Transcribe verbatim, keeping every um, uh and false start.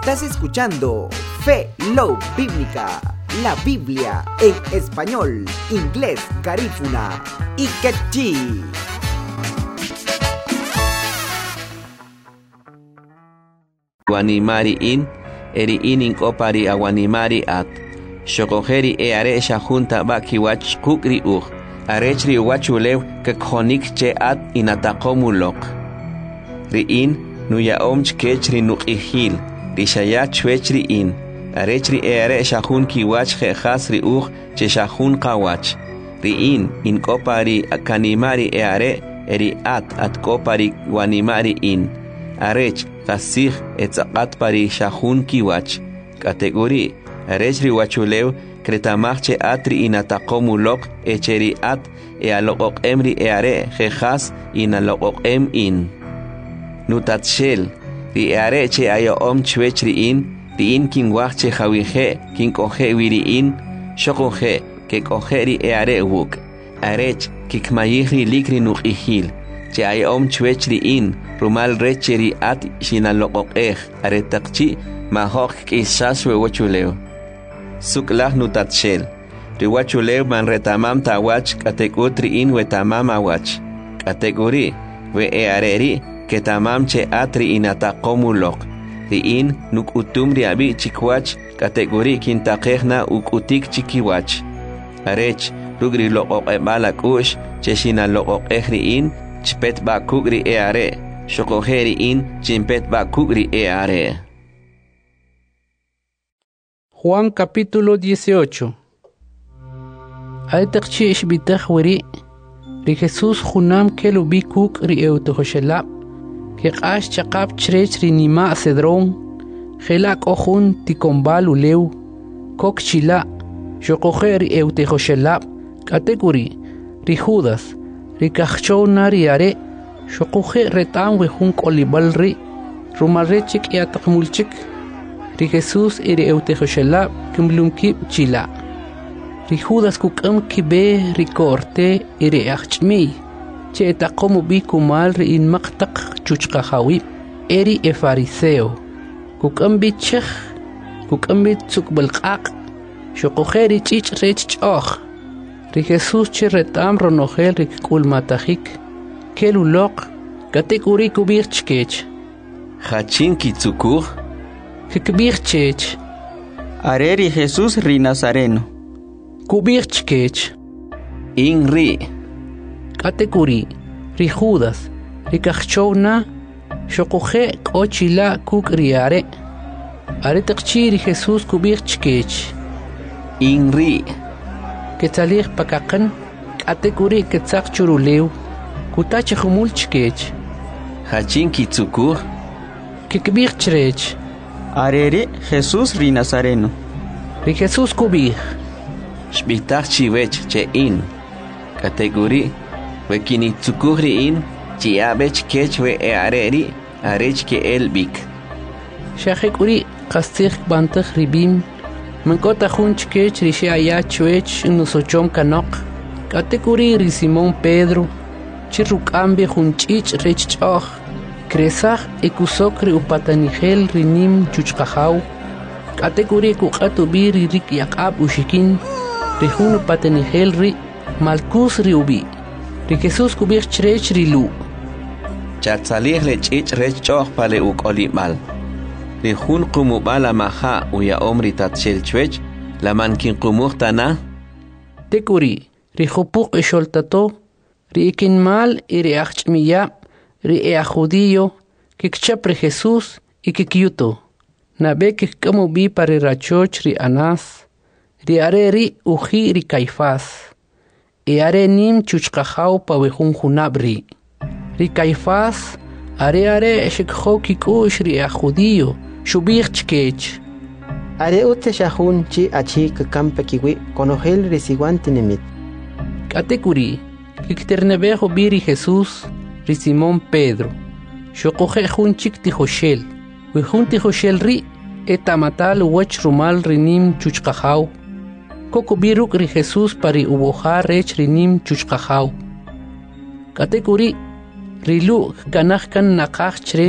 Estás escuchando Fe Love Bíblica, la Biblia en español, inglés, garífuna y quechí. Guanimari in, eri inin kopari aguanimari at. Shokojeri e aresha junta bakiwach kukri ug. Arechri uwachulew kekhonik che at inatakomulok. Riin nuya omch kechri nukihil. Rishaya chwechri in. Arechri e aresha jun kiwach jehasri ug che shahun kawach. Riin in kopari akanimari e are eri at at kopari guanimari in. Arech kasih etzakat pari shahun kiwach. Kategori arech riwachulew kretamachche atri inatakomulok echeri at e alokok emri e are jejas inalokok em in. Nutatshel ri are che ayo om chwechri in ri in kin wachche jawije kin koje wiri in shokoje ke kojeri e are wuk. Arech kikmayihri likri nukihil che ayo om chwechri in rumal recheri at shinalokok ej are takchi mahok kisaswe wachulew. Suklach nutatshel. Riwachulew man retamam tawach katekutri in wetamam awach. Kategori we e areri ketamam che atri inatakomulok. Ri in nuk utum riabi chikwach kategori kintakehna ukutik chikiwach. Arech rugri lokok e balakush che shina lokok ehri in chpet bakugri e are. Shokojeri in chimpet bakugri e are. Juan capítulo dieciocho. Aitakchi ishbitach wiri. Ri Jesús junam kelu bikuk ri eutohoshelab. Kekash chakap chrech ri nima cedrón. Gelak ojun tikombal uleu. Kok chila. Shokoje ri eutohoshelab. Kategori. Ri Judas. Ri kachou nari are. Shokoje retam wehun kolibal ri. Rumarechik yatakmulchik. Ri Jesús iri eutejoshelab kimlumkib chila. Ri Judas kukam kibe ri korte iri achmi. Che etakomu bi kumal ri in maktak chuchkahawib. Eri e fariseo. Kukam bi chech. Kukam bi tsukbalqaq. Shokojeri chich rech choch. Ri Jesús chiretam ronogel ri kulmatahik. Kelulok. Kategori kubir chkech. Hachin kitsukur. Kikbir chech. Areri Jesús ri Nazareno. Kubir chkech. In ri. Kategori. Ri Judas. Ri kachchowna. Shokoje kochila kuk riare. Are takchi ri Jesús kubir chkech. In ri. Ketzalich pakakan. Kategori ketzak churuleu. Kutach humul chkech. Hachin kitsukur. Kikbir chrech. Areri Jesús ri Nazareno. Ri Jesús kubir. Shbitach chiwech che in. Kategori we kinitsukurri in chiabech kech we e areri arech ke elbik. Shachik uri kastikh bantach ribim. Mankota hunch kech ri shaya chwech nusochom kanok. Kategori ri Simón Pedro. Chirrukambe hunchich rech choch. Kresach ekusokri upatanigel rinim chuchkahau. Kategori kukatu biri rik yakab ushikin. Rihun upatanigel ri malkus ri ubi. Ri Jesús kubir chrech ri lu. Chatzalich le chich rech choch pale ukolimal. Rihun kumubala maha uya omri tatshel chwech la mankin kumuhtana. Tekuri ri hupuk esholtato. Ri ikin mal iri achmiya. Ri ea judío, que kchapre Jesús y que kyuto. Nabe que como vi para rachoch ri anas. Ri are ri uji ri Caifás. E are nim chuchkahau pa wehun junabri. Ri Caifás, are are shekho kikush ri ea judío, shubir chkech. Are ute shahun chi achi que campe kiwi conogel risiguante nemit. Kategori, que kternebejo biri Jesús. Ri Simón Pedro. Shokoje jun chik tijoshel. We jun tijoshel ri. Etamatal wech rumal rinim chuchkahau. Koko biruk ri Jesús pari ubojar rech rinim chuchkahau. Kategori. Rilu kanach kan nakach chre.